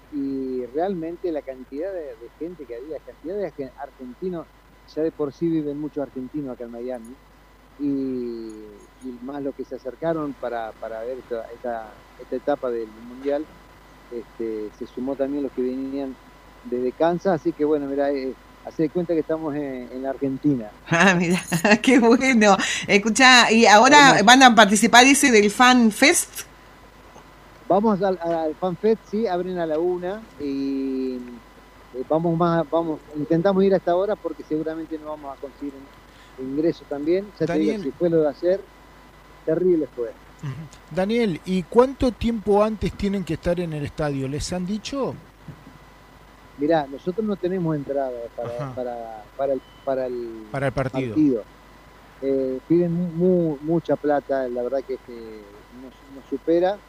y realmente la cantidad de gente que había, cantidad de argentinos, ya de por sí viven muchos argentinos acá en Miami, y y más los que se acercaron para ver esta etapa del Mundial, se sumó también los que venían desde Kansas, así que bueno, mirá, hacé de cuenta que estamos en la Argentina. Ah, mira, qué bueno. Escuchá, ¿y ahora van a participar ese del Fan Fest? Vamos al Fan Fest, sí, abren a la 1 y intentamos ir hasta ahora porque seguramente no vamos a conseguir ingreso también. Ya te digo, si fue lo de ayer, terrible fue. Daniel, ¿y cuánto tiempo antes tienen que estar en el estadio? ¿Les han dicho? Mirá, nosotros no tenemos entrada para el partido. Piden mucha plata, la verdad que nos supera,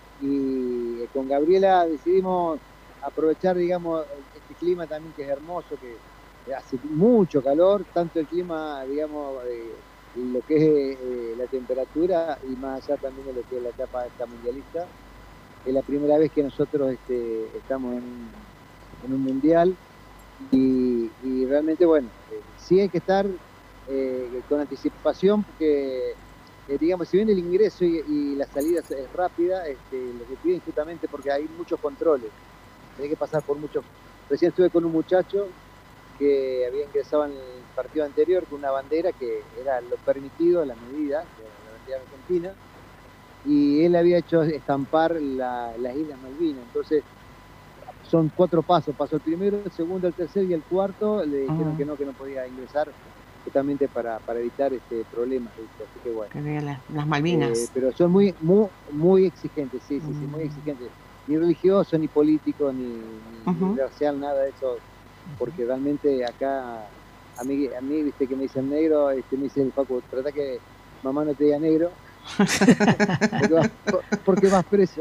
y con Gabriela decidimos aprovechar, digamos, este clima también que es hermoso, que hace mucho calor, tanto el clima, digamos, lo que es la temperatura y más allá también de lo que es la etapa esta mundialista. Es la primera vez que nosotros estamos en un mundial y realmente, bueno, sí hay que estar con anticipación porque, digamos, si bien el ingreso y la salida es rápida, lo que piden justamente porque hay muchos controles, hay que pasar por muchos. Recién estuve con un muchacho que había ingresado en el partido anterior con una bandera que era lo permitido, la medida de la bandera argentina, y él había hecho estampar las Islas Malvinas. Entonces son 4 pasos, pasó el primero, el segundo, el tercero y el cuarto, le dijeron que no podía ingresar justamente para evitar problemas, ¿viste? Así que bueno. Las Malvinas. Pero son muy exigentes, sí, muy exigentes. Ni religioso, ni político, ni racial, nada de eso, porque realmente acá, a mí viste que me dicen negro, me dice el Facu, trata que mamá no te diga negro, porque vas preso.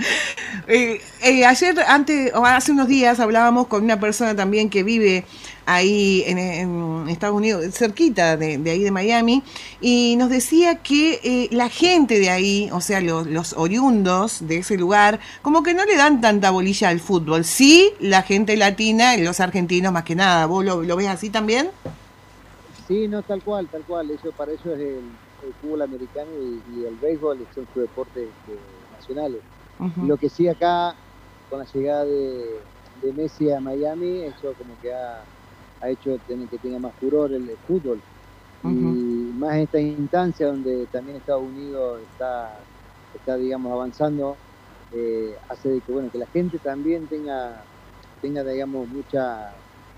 Hace unos días hablábamos con una persona también que vive ahí en Estados Unidos, cerquita de ahí de Miami, y nos decía que la gente de ahí, o sea, los oriundos de ese lugar, como que no le dan tanta bolilla al fútbol. Sí, la gente latina, los argentinos más que nada. ¿Vos lo ves así también? Sí, no, tal cual. Eso, para eso es el fútbol americano y el béisbol son sus deportes nacionales. Lo que sí acá, con la llegada de Messi a Miami, eso como que ha hecho que tenga más furor el fútbol. Y más en esta instancia donde también Estados Unidos está digamos, avanzando, hace de que la gente también tenga digamos, mucha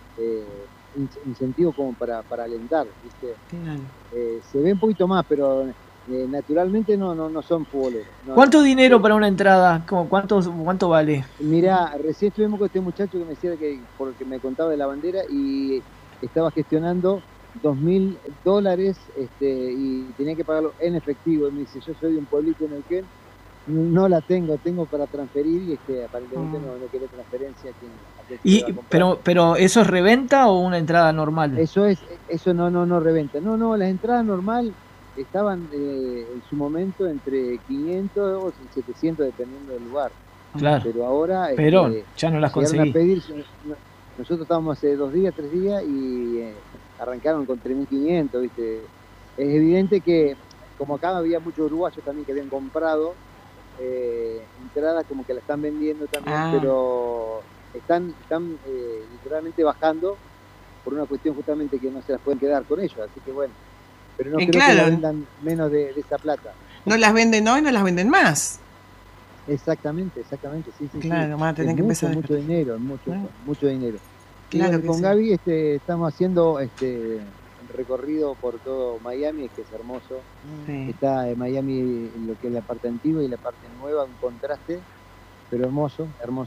incentivo como para alentar, ¿viste? Se ve un poquito más, pero naturalmente no son futboleros. ¿Cuánto dinero para una entrada? ¿Cuánto vale? Mirá, recién estuvimos con este muchacho que me decía porque me contaba de la bandera y estaba gestionando $2.000 y tenía que pagarlo en efectivo. Y me dice, yo soy de un pueblito en el que no la tengo para transferir y aparentemente no quiere transferencia pero ¿eso es reventa o una entrada normal? Eso no reventa. No, las entradas normal estaban en su momento entre 500 y 700 dependiendo del lugar. Claro. Pero ahora ya no las conseguí. A pedir, nosotros estábamos hace 3 días y arrancaron con 3.500, ¿viste? Es evidente que como acá había muchos uruguayos también que habían comprado entradas, como que la están vendiendo también, pero están literalmente bajando por una cuestión justamente que no se las pueden quedar con ellos, así que bueno. Pero no creo que la vendan menos de esa plata. No las venden hoy, no las venden más. Exactamente, sí. Claro, van a tener que empezar. Mucho dinero. Claro, con Gaby estamos haciendo recorrido por todo Miami, que es hermoso. Está en Miami lo que es la parte antigua y la parte nueva, un contraste, pero hermoso.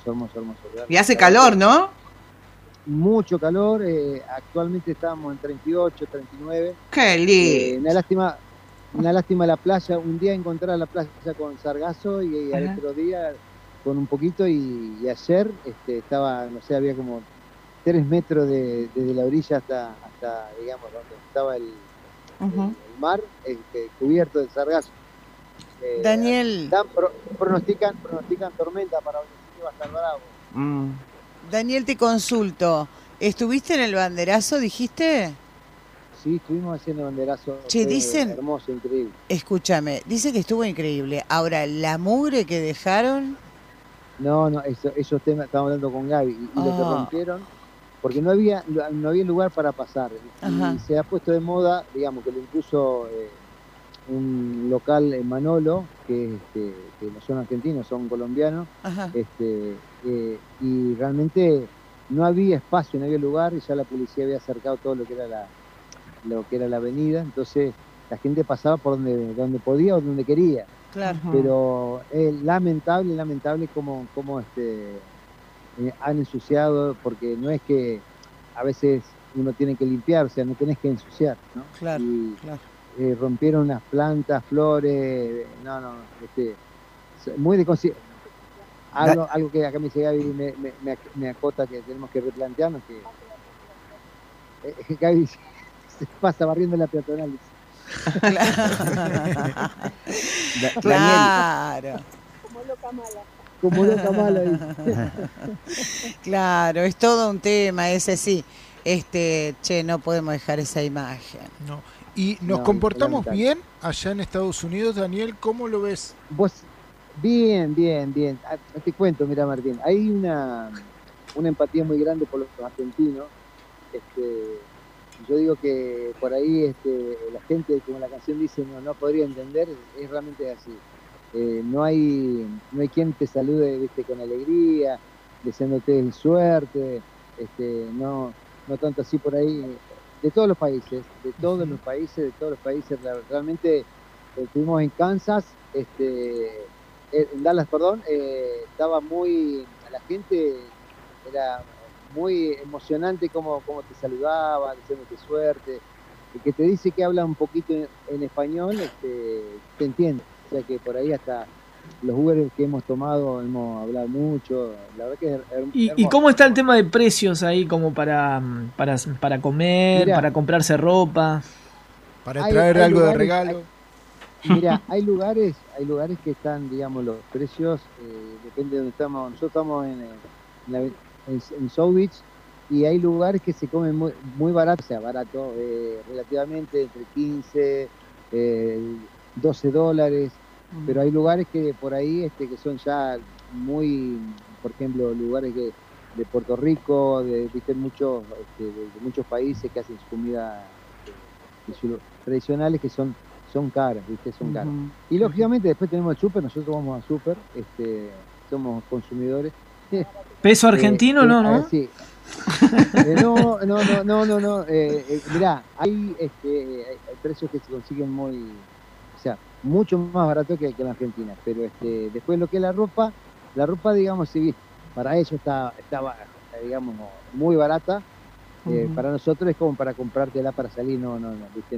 Y hace calor, ¿no? Mucho calor, actualmente estábamos en 38, 39. ¡Qué lindo! Una lástima la playa, un día encontrar la playa con sargazo y al otro día con un poquito y ayer estaba, no sé, había como 3 metros desde la orilla hasta digamos, donde estaba el mar, cubierto de sargazo. Daniel. Pronostican tormenta para hoy, así que va a estar bravo. Daniel, te consulto. ¿Estuviste en el banderazo, dijiste? sí, estuvimos haciendo banderazo. Che, dicen... Hermoso, increíble. Escúchame, dice que estuvo increíble. Ahora, la mugre que dejaron... No, esos temas, estábamos hablando con Gaby, y lo que rompieron, porque no había lugar para pasar. Y se ha puesto de moda, digamos, que lo impuso un local en Manolo, que no son argentinos, son colombianos, y realmente no había espacio, no había lugar, y ya la policía había acercado todo lo que era la avenida, entonces la gente pasaba por donde podía o donde quería. Claro. Pero es lamentable como han ensuciado, porque no es que a veces uno tiene que limpiar, o sea, no tenés que ensuciar, ¿no? Claro, claro. Rompieron unas plantas, flores, muy de algo que acá me dice Gaby, me acota que tenemos que replantearnos, que Gaby se pasa barriendo la peatonal. Claro. Como loca mala. Claro, es todo un tema ese, sí. No podemos dejar esa imagen. No. ¿Y nos comportamos bien allá en Estados Unidos, Daniel? ¿Cómo lo ves? Vos, bien. Te cuento, mira, Martín, hay una empatía muy grande por los argentinos. Yo digo que por ahí la gente, como la canción dice, no podría entender, es realmente así. No hay quien te salude, viste, con alegría, deseándote suerte, no tanto así por ahí. De todos los países, realmente estuvimos en Kansas, en Dallas, perdón, estaba la gente era muy emocionante como te saludaban, diciéndote suerte. El que te dice que habla un poquito en español, te entiende. O sea que por ahí hasta los Uber que hemos tomado hemos hablado mucho. La verdad que ¿Y cómo está el tema de precios ahí como para comer, para comprarse ropa? Para traer algo de regalo. Mira, hay lugares que están, digamos, los precios, depende de donde estamos. Nosotros estamos en South Beach, y hay lugares que se comen muy barato, o sea, barato, relativamente entre 15, $12, pero hay lugares que por ahí que son ya muy, por ejemplo, lugares de Puerto Rico, viste, muchos de muchos países que hacen comida tradicionales que son caras, viste, son caras. Y lógicamente después tenemos el súper, nosotros vamos al súper, somos consumidores. ¿Peso argentino no? Sí. No. Mirá, hay precios que se consiguen mucho más barato que en Argentina, pero después lo que es la ropa, digamos, sí, para ellos está digamos, muy barata. Para nosotros es como para comprártela para salir, no, ¿viste?